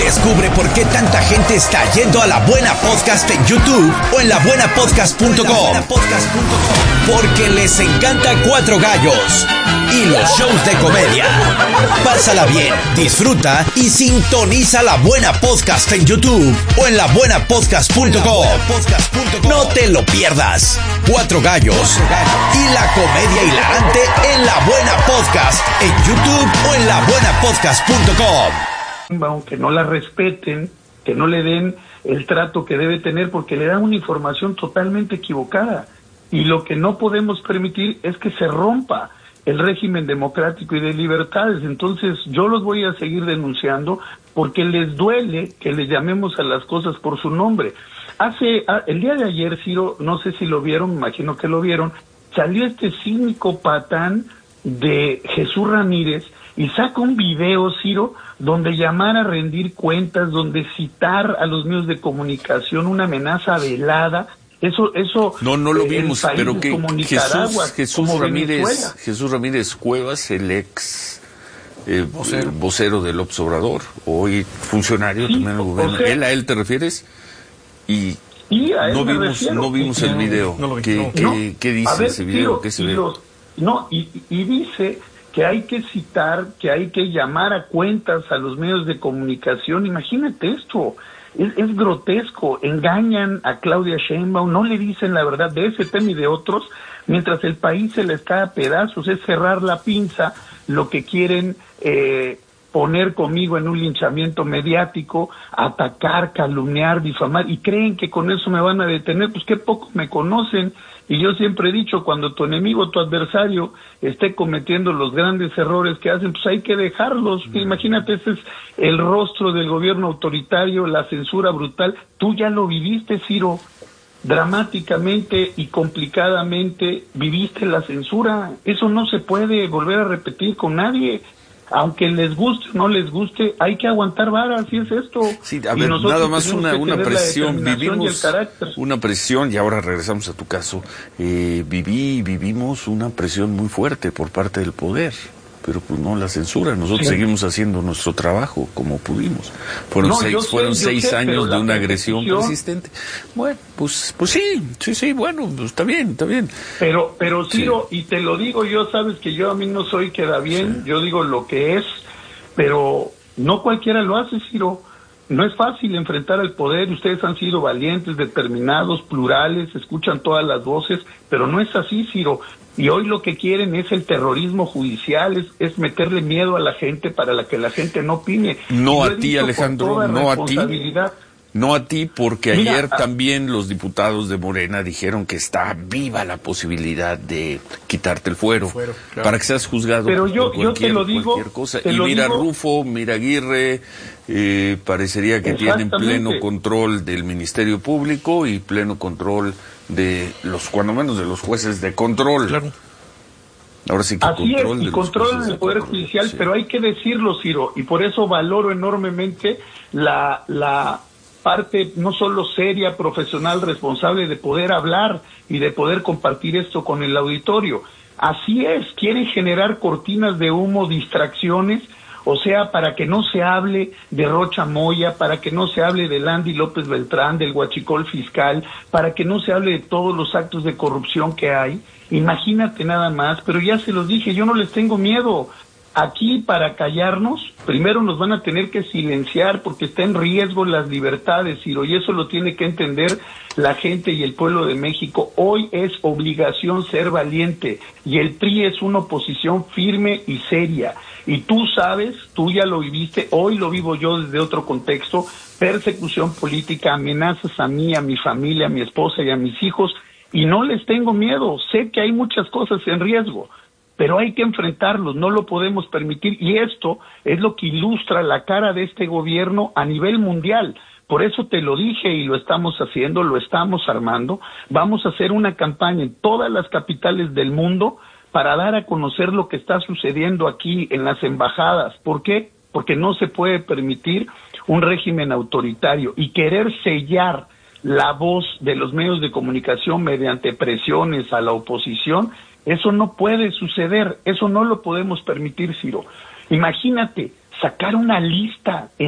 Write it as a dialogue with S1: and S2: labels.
S1: Descubre por qué tanta gente está yendo a La Buena Podcast en YouTube o en labuenapodcast.com. Porque les encanta Cuatro Gallos y los shows de comedia. Pásala bien, disfruta y sintoniza La Buena Podcast en YouTube o en labuenapodcast.com. No te lo pierdas. Cuatro Gallos y la comedia hilarante en La Buena Podcast en YouTube o en labuenapodcast.com.
S2: Aunque no la respeten, que no le den el trato que debe tener, porque le dan una información totalmente equivocada. Y lo que no podemos permitir es que se rompa el régimen democrático y de libertades. Entonces yo los voy a seguir denunciando porque les duele que les llamemos a las cosas por su nombre. El día de ayer, Ciro, no sé si lo vieron, me imagino que lo vieron, salió este cínico patán de Jesús Ramírez y saca un video, Ciro, donde llamar a rendir cuentas, donde citar a los medios de comunicación, una amenaza velada. Eso
S3: no lo vimos, pero que Jesús Ramírez Cuevas, el ex vocero del López Obrador, hoy funcionario también del gobierno. ¿A él te refieres? Y no vimos el video. ¿Qué dice ese video? ¿Qué se ve?
S2: Y dice que hay que citar, que hay que llamar a cuentas a los medios de comunicación. Imagínate esto. Es grotesco, engañan a Claudia Sheinbaum, no le dicen la verdad de ese tema y de otros, mientras el país se les cae a pedazos, es cerrar la pinza, lo que quieren poner conmigo en un linchamiento mediático, atacar, calumniar, difamar, y creen que con eso me van a detener. Pues qué poco me conocen. Y yo siempre he dicho, cuando tu enemigo, tu adversario, esté cometiendo los grandes errores que hacen, pues hay que dejarlos. Imagínate, ese es el rostro del gobierno autoritario, la censura brutal. Tú ya lo viviste, Ciro, dramáticamente y complicadamente viviste la censura. Eso no se puede volver a repetir con nadie. Aunque les guste o no les guste, hay que aguantar vara, así es esto.
S3: Sí, a ver, nada más una presión, vivimos una presión, y ahora regresamos a tu caso, vivimos una presión muy fuerte por parte del poder, pero pues no la censura, nosotros seguimos haciendo nuestro trabajo como pudimos. Fueron seis años de una agresión persistente. Bueno, pues sí, bueno, pues está bien.
S2: Pero Ciro, y te lo digo yo, sabes que yo a mí no soy queda bien, yo digo lo que es, pero no cualquiera lo hace, Ciro. No es fácil enfrentar al poder, ustedes han sido valientes, determinados, plurales, escuchan todas las voces, pero no es así, Ciro. Y hoy lo que quieren es el terrorismo judicial, es meterle miedo a la gente para que la gente no opine.
S3: No a ti, Alejandro, no a ti. No a ti, porque ayer también los diputados de Morena dijeron que está viva la posibilidad de quitarte el fuero, claro, para que seas juzgado por cualquier cosa. Y mira Rufo, mira Aguirre, parecería que tienen pleno control del Ministerio Público y pleno control de cuando menos de los jueces de control. Claro. Ahora sí que
S2: así control es, y controlan el Poder Judicial, pero hay que decirlo, Ciro, y por eso valoro enormemente la parte no solo seria, profesional, responsable de poder hablar y de poder compartir esto con el auditorio. Así es, quieren generar cortinas de humo, distracciones, o sea, para que no se hable de Rocha Moya, para que no se hable de Landy López Beltrán, del huachicol fiscal, para que no se hable de todos los actos de corrupción que hay. Imagínate nada más, pero ya se los dije, yo no les tengo miedo. Aquí, para callarnos, primero nos van a tener que silenciar porque está en riesgo las libertades, Ciro, y eso lo tiene que entender la gente y el pueblo de México. Hoy es obligación ser valiente y el PRI es una oposición firme y seria. Y tú sabes, tú ya lo viviste, hoy lo vivo yo desde otro contexto, persecución política, amenazas a mí, a mi familia, a mi esposa y a mis hijos, y no les tengo miedo, sé que hay muchas cosas en riesgo, pero hay que enfrentarlos, no lo podemos permitir, y esto es lo que ilustra la cara de este gobierno a nivel mundial. Por eso te lo dije y lo estamos haciendo, lo estamos armando. Vamos a hacer una campaña en todas las capitales del mundo para dar a conocer lo que está sucediendo aquí en las embajadas. ¿Por qué? Porque no se puede permitir un régimen autoritario y querer sellar la voz de los medios de comunicación mediante presiones a la oposición. Eso no puede suceder, eso no lo podemos permitir, Ciro. Imagínate sacar una lista